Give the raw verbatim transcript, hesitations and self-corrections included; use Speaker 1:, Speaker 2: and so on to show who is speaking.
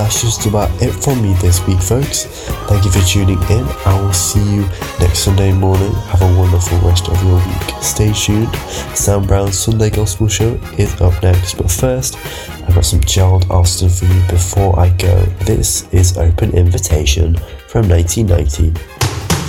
Speaker 1: that's just about it from me this week, folks. Thank you for tuning in. I will see you next Sunday morning. Have a wonderful rest of your week. Stay tuned. Sam Brown's Sunday Gospel Show is up next, but first, I've got some Gerald Alston for you before I go. This is Open Invitation from nineteen ninety.